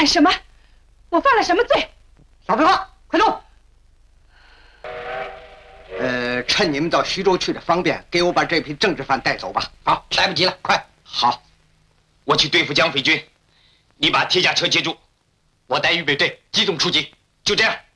干什么？我犯了什么罪？ 少废话，快走！趁你们到徐州去的方便，给我把这批政治犯带走吧。 好，来不及了，快！ 好， 我去对付蒋匪军，你把铁甲车接住，我带预备队机动出击，就这样。